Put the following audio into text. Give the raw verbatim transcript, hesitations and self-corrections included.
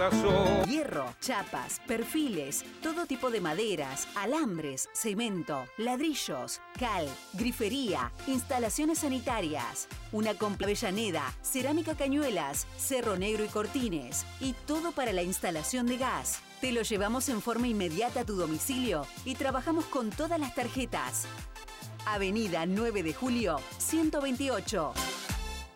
corazón. Hierro, chapas, perfiles, todo tipo de maderas, alambres, cemento, ladrillos, cal, grifería, instalaciones sanitarias, una compra Avellaneda, cerámica Cañuelas, Cerro Negro y Cortines, y todo para la instalación de gas. Te lo llevamos en forma inmediata a tu domicilio y trabajamos con todas las tarjetas. Avenida nueve de Julio, ciento veintiocho.